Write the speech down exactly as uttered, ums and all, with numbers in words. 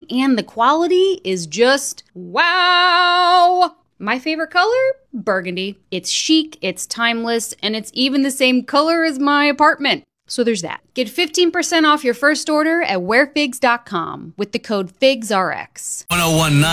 and the quality is just wow. My favorite color? Burgundy. It's chic, it's timeless, and it's even the same color as my apartment. So there's that. Get fifteen percent off your first order at wear figs dot com with the code FIGSRX. ten nineteen